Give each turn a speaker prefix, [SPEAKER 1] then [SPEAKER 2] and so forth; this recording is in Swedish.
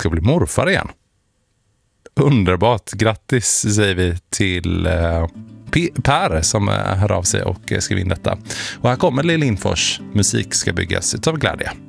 [SPEAKER 1] ska bli morfar igen. Underbart. Grattis säger vi till Per som hör av sig och skriver in detta. Och här kommer Lill Lindfors. Musik ska byggas utav glädje.